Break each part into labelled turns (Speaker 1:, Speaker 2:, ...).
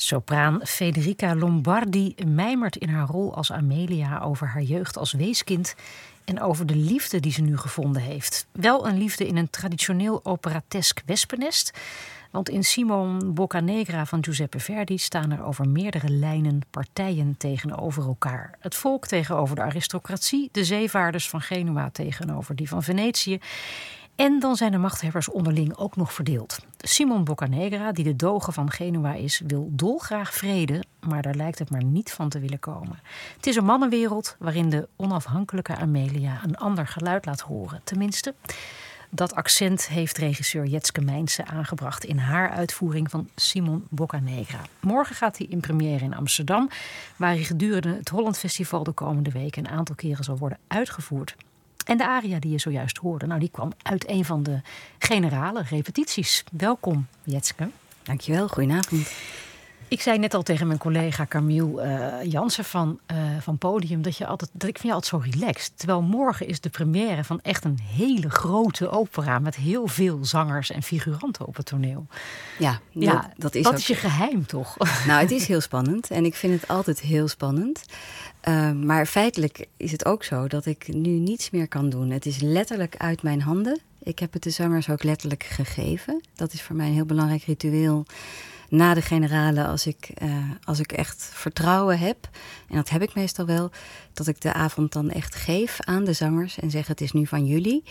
Speaker 1: Sopraan Federica Lombardi mijmert in haar rol als Amelia over haar jeugd als weeskind en over de liefde die ze nu gevonden heeft. Wel een liefde in een traditioneel operatesk wespennest. Want in Simon Boccanegra van Giuseppe Verdi staan er over meerdere lijnen partijen tegenover elkaar. Het volk tegenover de aristocratie, de zeevaarders van Genua tegenover die van Venetië. En dan zijn de machthebbers onderling ook nog verdeeld. Simon Boccanegra, die de doge van Genua is, wil dolgraag vrede, maar daar lijkt het maar niet van te willen komen. Het is een mannenwereld waarin de onafhankelijke Amelia een ander geluid laat horen. Tenminste, dat accent heeft regisseur Jetske Mijnse aangebracht in haar uitvoering van Simon Boccanegra. Morgen gaat hij in première in Amsterdam, waar hij gedurende het Holland Festival de komende weken een aantal keren zal worden uitgevoerd. En de aria die je zojuist hoorde, die kwam uit een van de generale repetities. Welkom, Jetske.
Speaker 2: Dankjewel, goedenavond.
Speaker 1: Ik zei net al tegen mijn collega Camille Jansen van Podium dat ik vind je altijd zo relaxed. Terwijl morgen is de première van echt een hele grote opera met heel veel zangers en figuranten op het toneel.
Speaker 2: Ja, dat is
Speaker 1: wat
Speaker 2: ook...
Speaker 1: is je geheim toch?
Speaker 2: Nou, het is heel spannend en ik vind het altijd heel spannend. Maar feitelijk is het ook zo dat ik nu niets meer kan doen. Het is letterlijk uit mijn handen. Ik heb het de zangers ook letterlijk gegeven. Dat is voor mij een heel belangrijk ritueel. Na de generale, als ik echt vertrouwen heb, en dat heb ik meestal wel, dat ik de avond dan echt geef aan de zangers en zeg het is nu van jullie.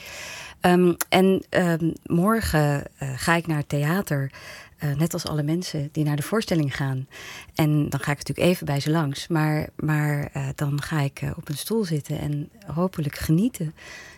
Speaker 2: Morgen ga ik naar het theater, net als alle mensen die naar de voorstelling gaan. En dan ga ik natuurlijk even bij ze langs, maar dan ga ik op een stoel zitten en hopelijk genieten.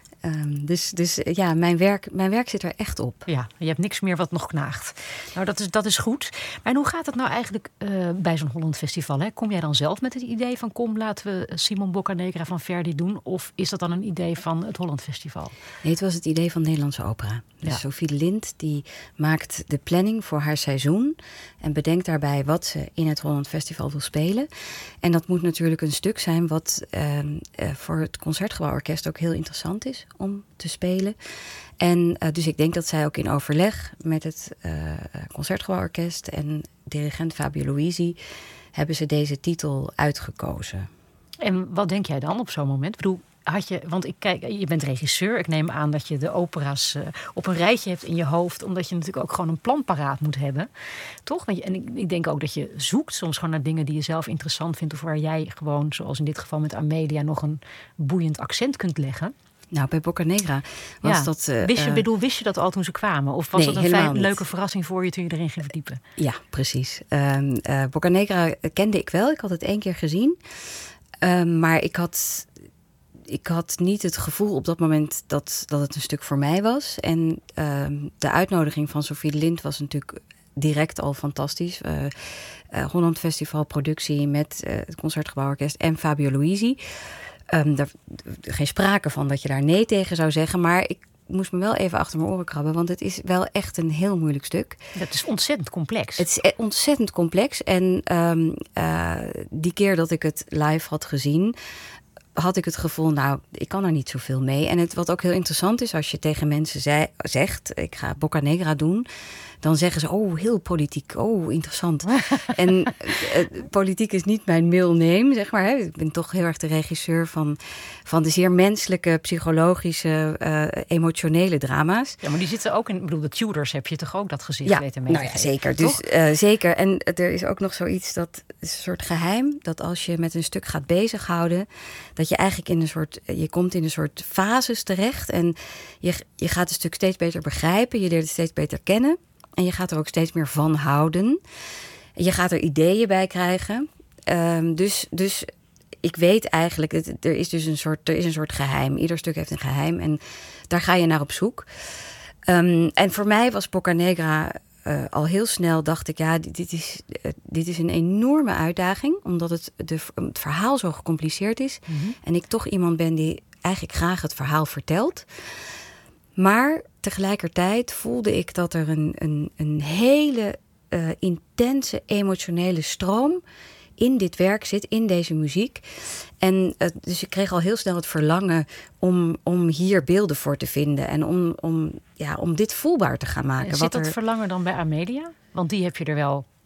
Speaker 2: Dus ja, mijn werk zit er echt op.
Speaker 1: Ja, je hebt niks meer wat nog knaagt. Nou, dat is goed. Maar hoe gaat het nou eigenlijk bij zo'n Holland Festival? Hè? Kom jij dan zelf met het idee van kom, laten we Simon Boccanegra van Verdi doen? Of is dat dan een idee van het Holland Festival?
Speaker 2: Nee, het was het idee van Nederlandse opera. Dus Sophie de Lint die maakt de planning voor haar seizoen en bedenkt daarbij wat ze in het Holland Festival wil spelen. En dat moet natuurlijk een stuk zijn wat voor het Concertgebouworkest ook heel interessant is om te spelen. En dus ik denk dat zij ook in overleg met het Concertgebouworkest en dirigent Fabio Luisi hebben ze deze titel uitgekozen.
Speaker 1: En wat denk jij dan op zo'n moment? Ik bedoel, je bent regisseur. Ik neem aan dat je de opera's op een rijtje hebt in je hoofd, omdat je natuurlijk ook gewoon een plan paraat moet hebben. Toch? En ik denk ook dat je zoekt soms gewoon naar dingen die je zelf interessant vindt, of waar jij gewoon, zoals in dit geval met Amelia, nog een boeiend accent kunt leggen.
Speaker 2: Nou, bij Boccanegra was dat...
Speaker 1: Wist je dat al toen ze kwamen? Of was dat een leuke verrassing voor je toen je erin ging verdiepen?
Speaker 2: Ja, precies. Boccanegra kende ik wel. Ik had het 1 keer gezien. Maar ik had niet het gevoel op dat moment dat het een stuk voor mij was. En de uitnodiging van Sophie de Lint was natuurlijk direct al fantastisch. Holland Festival productie met het Concertgebouworkest en Fabio Luisi. Geen sprake van dat je daar nee tegen zou zeggen. Maar ik moest me wel even achter mijn oren krabben. Want het is wel echt een heel moeilijk stuk.
Speaker 1: Dat is ontzettend complex.
Speaker 2: Het is ontzettend complex. En die keer dat ik het live had gezien, had ik het gevoel, ik kan er niet zoveel mee. En wat ook heel interessant is, als je tegen mensen zegt, ik ga Boccanegra doen, dan zeggen ze, heel politiek, interessant. En politiek is niet mijn middle name, zeg maar. Hè. Ik ben toch heel erg de regisseur van de zeer menselijke, psychologische, emotionele drama's.
Speaker 1: Ja, maar die zitten ook in, ik bedoel, de Tudors heb je toch ook dat gezicht weten mee te geven,
Speaker 2: zeker. Dus, zeker. En er is ook nog zoiets, dat is een soort geheim, dat als je met een stuk gaat bezighouden, dat je eigenlijk je komt in een soort fases terecht en je gaat een stuk steeds beter begrijpen, je leert het steeds beter kennen. En je gaat er ook steeds meer van houden. Je gaat er ideeën bij krijgen. Dus ik weet eigenlijk, er is een soort geheim. Ieder stuk heeft een geheim en daar ga je naar op zoek. En voor mij was Boccanegra al heel snel, dacht ik, dit is een enorme uitdaging. Omdat het verhaal zo gecompliceerd is. Mm-hmm. En ik toch iemand ben die eigenlijk graag het verhaal vertelt. Maar tegelijkertijd voelde ik dat er een hele intense emotionele stroom in dit werk zit, in deze muziek. En dus ik kreeg al heel snel het verlangen om hier beelden voor te vinden. En om dit voelbaar te gaan maken.
Speaker 1: Zit dat verlangen dan bij Amelia? Want die heb je er wel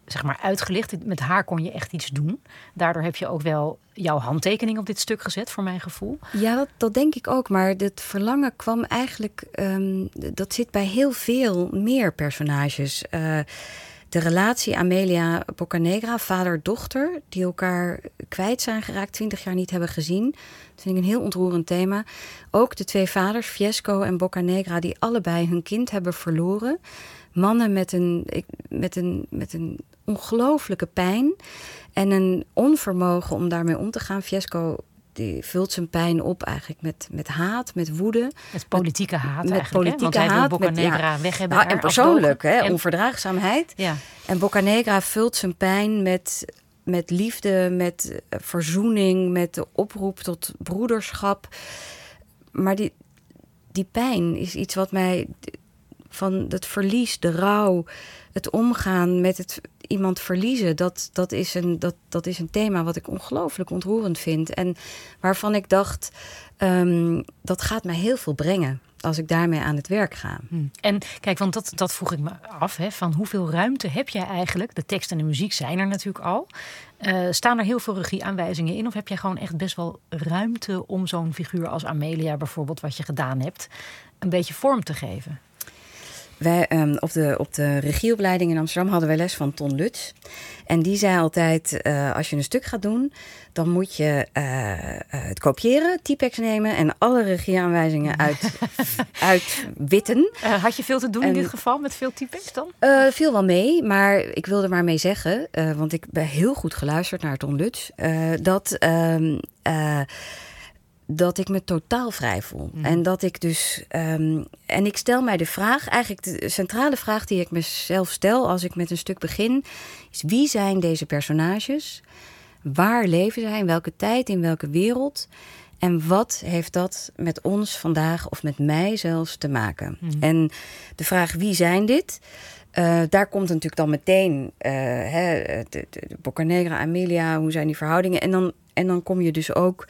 Speaker 1: zeg maar uitgelicht. Met haar kon je echt iets doen. Daardoor heb je ook wel jouw handtekening op dit stuk gezet, voor mijn gevoel.
Speaker 2: Ja, dat denk ik ook. Maar het verlangen kwam eigenlijk... dat zit bij heel veel meer personages. De relatie Amelia Boccanegra, vader-dochter, die elkaar kwijt zijn geraakt, 20 jaar niet hebben gezien. Dat vind ik een heel ontroerend thema. Ook de 2 vaders, Fiesco en Boccanegra, die allebei hun kind hebben verloren. Mannen met een ongelooflijke pijn en een onvermogen om daarmee om te gaan. Fiesco die vult zijn pijn op eigenlijk met haat, met woede.
Speaker 1: Met politieke haat
Speaker 2: met
Speaker 1: eigenlijk.
Speaker 2: Politieke
Speaker 1: Want hij
Speaker 2: haat,
Speaker 1: wil Boccanegra weg hebben.
Speaker 2: En persoonlijk,
Speaker 1: en
Speaker 2: onverdraagzaamheid.
Speaker 1: Ja.
Speaker 2: En Boccanegra vult zijn pijn met liefde, met verzoening, met de oproep tot broederschap. Maar die pijn is iets wat mij van het verlies, de rouw, het omgaan met het iemand verliezen, dat is een thema wat ik ongelooflijk ontroerend vind. En waarvan ik dacht, dat gaat mij heel veel brengen als ik daarmee aan het werk ga.
Speaker 1: En kijk, want dat vroeg ik me af, hè, van hoeveel ruimte heb jij eigenlijk? De tekst en de muziek zijn er natuurlijk al. Staan er heel veel regieaanwijzingen in? Of heb jij gewoon echt best wel ruimte om zo'n figuur als Amelia bijvoorbeeld, wat je gedaan hebt, een beetje vorm te geven?
Speaker 2: Wij, op de regieopleiding in Amsterdam hadden wij les van Ton Lutz. En die zei altijd, als je een stuk gaat doen, dan moet je het kopiëren, typex nemen en alle regieaanwijzingen uitwitten.
Speaker 1: Had je veel te doen in dit geval met veel typex dan?
Speaker 2: Viel wel mee, maar ik wilde maar mee zeggen, want ik ben heel goed geluisterd naar Ton Lutz, dat ik me totaal vrij voel. En dat ik dus... en ik stel mij de vraag, eigenlijk de centrale vraag die ik mezelf stel als ik met een stuk begin, is: wie zijn deze personages? Waar leven zij? In welke tijd? In welke wereld? En wat heeft dat met ons vandaag of met mij zelfs te maken? En de vraag: wie zijn dit? Daar komt natuurlijk dan meteen de Boccanegra, Amelia, hoe zijn die verhoudingen? En dan kom je dus ook...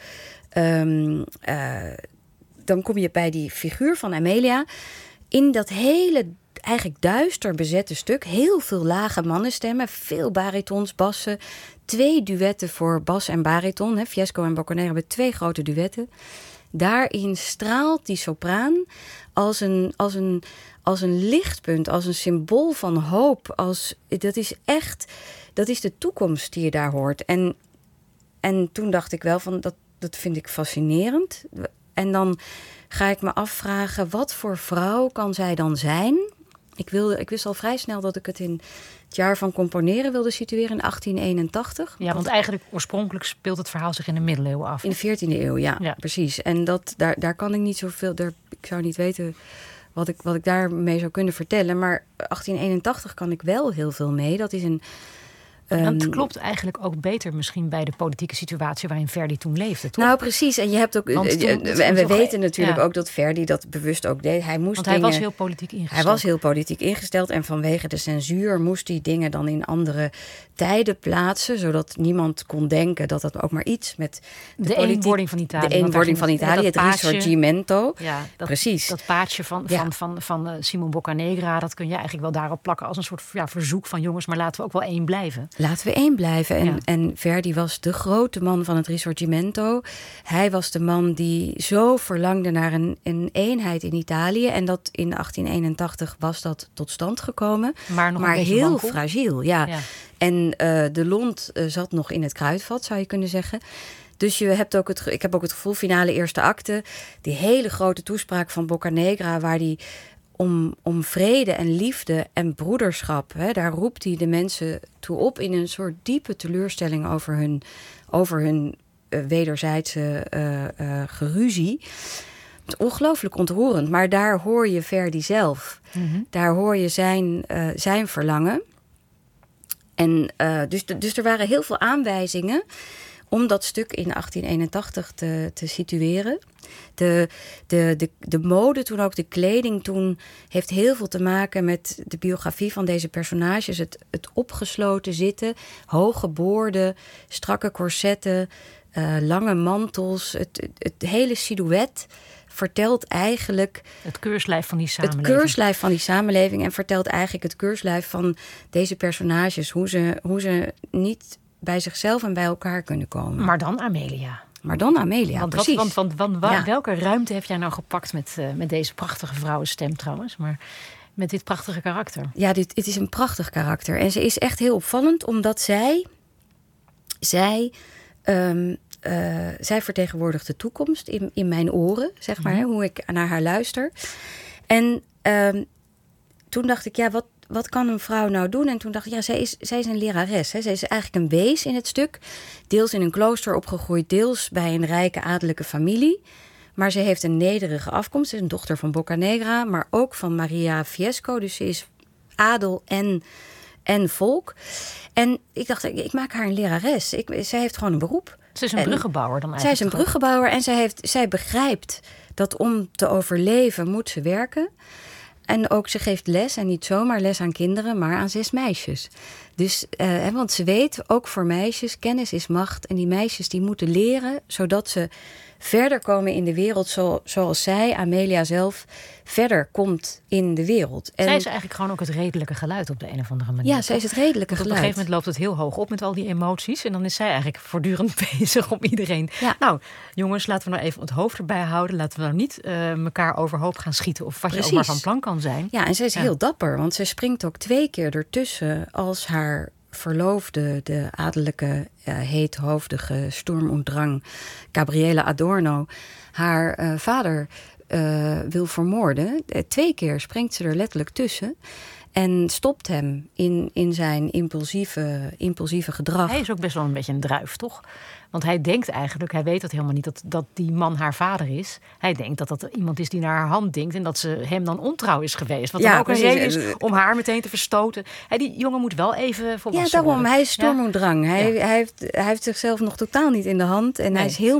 Speaker 2: dan kom je bij die figuur van Amelia in dat hele eigenlijk duister bezette stuk. Heel veel lage mannenstemmen, veel baritons, bassen. 2 duetten voor bas en bariton. Fiesco en Boccanegra hebben 2 grote duetten. Daarin straalt die sopraan als een lichtpunt, als een symbool van hoop. Dat is de toekomst die je daar hoort. En toen dacht ik wel van, dat vind ik fascinerend. En dan ga ik me afvragen, wat voor vrouw kan zij dan zijn? Ik wist al vrij snel dat ik het in het jaar van componeren wilde situeren in 1881.
Speaker 1: Ja, want eigenlijk oorspronkelijk speelt het verhaal zich in de middeleeuwen af.
Speaker 2: In de 14e eeuw, ja, precies. En daar kan ik niet zoveel... Ik zou niet weten wat ik daarmee zou kunnen vertellen. Maar 1881 kan ik wel heel veel mee. Dat is een...
Speaker 1: Dat klopt eigenlijk ook beter misschien bij de politieke situatie waarin Verdi toen leefde, toch?
Speaker 2: Nou, precies. En je hebt ook... en we weten natuurlijk ook dat Verdi dat bewust ook deed. Want
Speaker 1: hij was heel politiek ingesteld.
Speaker 2: Hij was heel politiek ingesteld. En vanwege de censuur moest hij dingen dan in andere tijden plaatsen, zodat niemand kon denken dat dat ook maar iets met
Speaker 1: de eenwording van Italië.
Speaker 2: De eenwording van Italië, het Risorgimento.
Speaker 1: Ja,
Speaker 2: precies.
Speaker 1: Dat paadje van Simon Boccanegra, dat kun je eigenlijk wel daarop plakken als een soort verzoek van jongens, maar laten we ook wel één blijven.
Speaker 2: Laten we één blijven. En Verdi was de grote man van het Risorgimento. Hij was de man die zo verlangde naar een eenheid in Italië. En dat in 1881 was dat tot stand gekomen. Maar heel
Speaker 1: wankel.
Speaker 2: Fragiel, ja. En de lont zat nog in het kruidvat, zou je kunnen zeggen. Dus ik heb ook het gevoel, finale eerste acte, die hele grote toespraak van Boccanegra, waar die om vrede en liefde en broederschap, daar roept hij de mensen toe op in een soort diepe teleurstelling over hun wederzijdse geruzie. Het is ongelooflijk ontroerend, maar daar hoor je Verdi zelf. Daar hoor je zijn verlangen. En dus er waren heel veel aanwijzingen om dat stuk in 1881 te situeren. De mode toen, ook de kleding toen, heeft heel veel te maken met de biografie van deze personages. Het opgesloten zitten, hoge boorden, strakke corsetten, lange mantels. Het hele silhouet vertelt eigenlijk
Speaker 1: het keurslijf van die samenleving.
Speaker 2: Het keurslijf van die samenleving en vertelt eigenlijk het keurslijf van deze personages. Hoe ze niet bij zichzelf en bij elkaar kunnen komen.
Speaker 1: Maar dan Amelia.
Speaker 2: Precies.
Speaker 1: Welke ruimte heb jij nou gepakt met deze prachtige vrouwenstem trouwens? Maar met dit prachtige karakter.
Speaker 2: Ja, het is een prachtig karakter. En ze is echt heel opvallend, omdat zij vertegenwoordigt de toekomst in mijn oren, zeg maar, hoe ik naar haar luister. En toen dacht ik, wat kan een vrouw nou doen? En toen dacht ik, zij is een lerares. Hè. Zij is eigenlijk een wees in het stuk. Deels in een klooster opgegroeid, deels bij een rijke adellijke familie. Maar ze heeft een nederige afkomst. Ze is een dochter van Boccanegra, maar ook van Maria Fiesco. Dus ze is adel en volk. En ik dacht, ik maak haar een lerares. Zij heeft gewoon een beroep.
Speaker 1: Ze is een bruggenbouwer dan eigenlijk.
Speaker 2: Zij is een bruggenbouwer en zij begrijpt dat om te overleven moet ze werken. En ook ze geeft les, en niet zomaar les aan kinderen, maar aan 6 meisjes. Dus, want ze weet, ook voor meisjes, kennis is macht. En die meisjes die moeten leren, zodat ze verder komen in de wereld zoals zij, Amelia zelf, verder komt in de wereld. En
Speaker 1: zij is eigenlijk gewoon ook het redelijke geluid op de een of andere manier.
Speaker 2: Ja, zij is het redelijke geluid.
Speaker 1: Op een gegeven moment loopt het heel hoog op met al die emoties. En dan is zij eigenlijk voortdurend bezig om iedereen... Ja. Nou, jongens, laten we nou even het hoofd erbij houden. Laten we nou niet elkaar overhoop gaan schieten of wat je ook maar van plan kan zijn.
Speaker 2: Ja, en zij is heel dapper, want zij springt ook 2 keer ertussen als haar verloofde, de adellijke, heethoofdige Sturm und Drang, Gabriele Adorno, haar vader wil vermoorden. 2 keer springt ze er letterlijk tussen en stopt hem in zijn impulsieve gedrag.
Speaker 1: Hij is ook best wel een beetje een druif, toch? Want hij denkt eigenlijk, hij weet dat helemaal niet dat die man haar vader is. Hij denkt dat dat iemand is die naar haar hand denkt en dat ze hem dan ontrouw is geweest. Wat dan ook een reden is om haar meteen te verstoten. Die jongen moet wel even volwassen worden.
Speaker 2: Ja, daarom. Hij is Sturm und Drang. Hij heeft zichzelf nog totaal niet in de hand. En hij is heel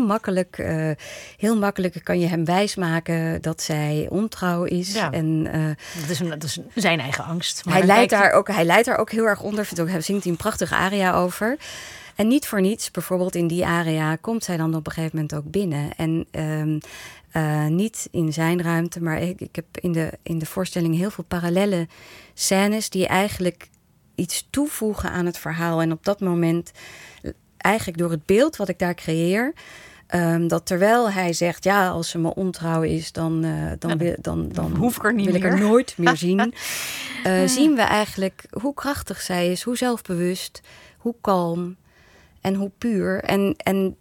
Speaker 2: makkelijk kan je hem wijsmaken dat zij ontrouw is.
Speaker 1: Ja.
Speaker 2: En,
Speaker 1: dat is zijn eigen angst. Maar
Speaker 2: hij leidt daar ook heel erg onder. Hij zingt hij een prachtige aria over. En niet voor niets, bijvoorbeeld in die aria, komt zij dan op een gegeven moment ook binnen. En niet in zijn ruimte, maar ik heb in de voorstelling heel veel parallelle scènes die eigenlijk iets toevoegen aan het verhaal. En op dat moment, eigenlijk door het beeld wat ik daar creëer, dat terwijl hij zegt, ja, als ze me ontrouw is, dan
Speaker 1: hoef ik er niet
Speaker 2: wil
Speaker 1: meer.
Speaker 2: Ik er nooit meer zien. Zien we eigenlijk hoe krachtig zij is, hoe zelfbewust, hoe kalm en hoe puur. En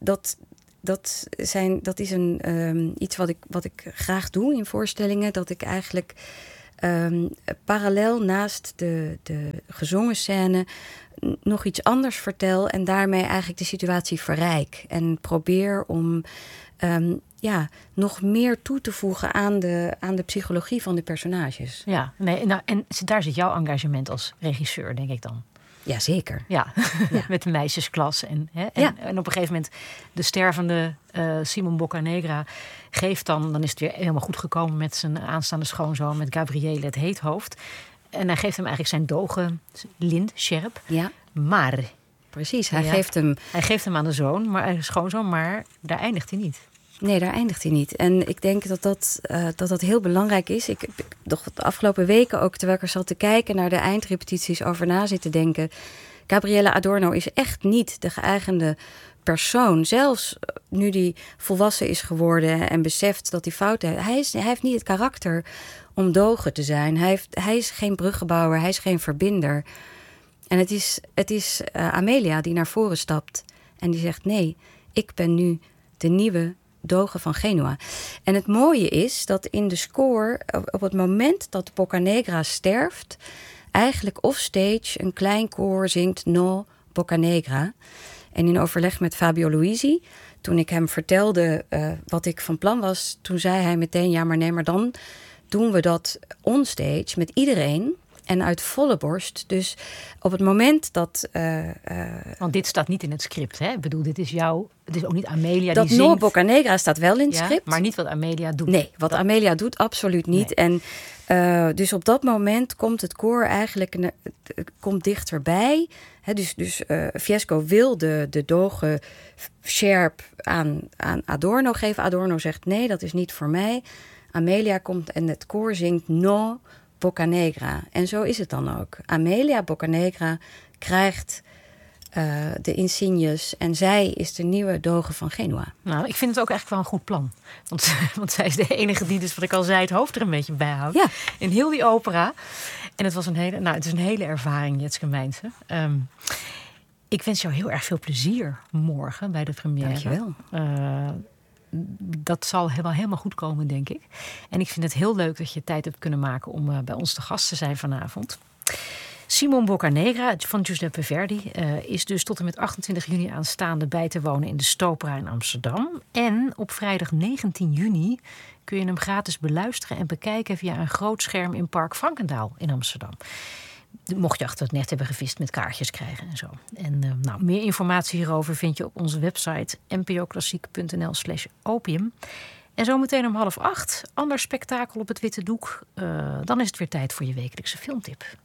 Speaker 2: dat is iets wat ik graag doe in voorstellingen. Dat ik eigenlijk parallel naast de gezongen scène nog iets anders vertel en daarmee eigenlijk de situatie verrijk. En probeer om nog meer toe te voegen aan de psychologie van de personages.
Speaker 1: Ja, en daar zit jouw engagement als regisseur, denk ik dan.
Speaker 2: Jazeker.
Speaker 1: Ja, met de meisjesklas. En op een gegeven moment de stervende Simon Boccanegra geeft dan is het weer helemaal goed gekomen met zijn aanstaande schoonzoon, met Gabriele het heethoofd. En hij geeft hem eigenlijk zijn doge lint, sjerp. Ja. Maar.
Speaker 2: Precies,
Speaker 1: hij geeft hem aan de schoonzoon, maar daar eindigt hij niet.
Speaker 2: Nee, daar eindigt hij niet. En ik denk dat heel belangrijk is. Ik heb de afgelopen weken ook, terwijl ik er zat te kijken naar de eindrepetities, over na zitten denken. Gabriele Adorno is echt niet de geëigende persoon. Zelfs nu die volwassen is geworden en beseft dat hij fouten heeft. Hij heeft niet het karakter om doge te zijn. Hij is geen bruggenbouwer, hij is geen verbinder. En het is Amelia die naar voren stapt en die zegt, nee, ik ben nu de nieuwe doge van Genua. En het mooie is dat in de score, op het moment dat Boccanegra sterft, eigenlijk offstage een klein koor zingt No Boccanegra. En in overleg met Fabio Luisi, toen ik hem vertelde wat ik van plan was, toen zei hij meteen, maar dan doen we dat onstage met iedereen. en uit volle borst. Dus op het moment dat...
Speaker 1: Want dit staat niet in het script, hè? Ik bedoel, dit is jou... Het is ook niet Amelia
Speaker 2: dat
Speaker 1: die zingt.
Speaker 2: No Boccanegra staat wel in het script.
Speaker 1: Maar niet wat Amelia doet.
Speaker 2: Nee, wat Amelia doet absoluut niet. Nee. En dus op dat moment komt het koor eigenlijk komt dichterbij. He, dus Fiesco wil de doge scherp aan Adorno geven. Adorno zegt nee, dat is niet voor mij. Amelia komt en het koor zingt No Boccanegra. En zo is het dan ook. Amelia Boccanegra krijgt de insignes en zij is de nieuwe doge van Genua.
Speaker 1: Nou, ik vind het ook eigenlijk wel een goed plan. Want zij is de enige die, dus wat ik al zei, het hoofd er een beetje bij houdt.
Speaker 2: Ja.
Speaker 1: In heel die opera. En het is een hele ervaring, Jetske Mijnse. Ik wens jou heel erg veel plezier morgen bij de première.
Speaker 2: Dankjewel.
Speaker 1: Dat zal helemaal goed komen, denk ik. En ik vind het heel leuk dat je tijd hebt kunnen maken om bij ons te gast te zijn vanavond. Simon Boccanegra van Giuseppe Verdi is dus tot en met 28 juni aanstaande bij te wonen in de Stopera in Amsterdam. En op vrijdag 19 juni kun je hem gratis beluisteren en bekijken via een groot scherm in Park Frankendaal in Amsterdam. Mocht je achter het net hebben gevist met kaartjes krijgen en zo. En meer informatie hierover vind je op onze website npoklassiek.nl/opium. En zometeen om 7:30, ander spektakel op het witte doek. Dan is het weer tijd voor je wekelijkse filmtip.